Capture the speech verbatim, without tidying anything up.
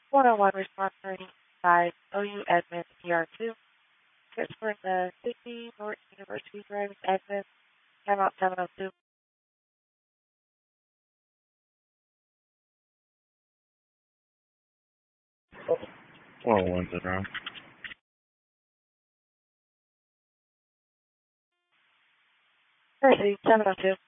one oh one response rating five O U admin P R two. Transferring the sixty North University Drive admin. Timeout seven oh two. one oh one's around. Mercy seven oh two.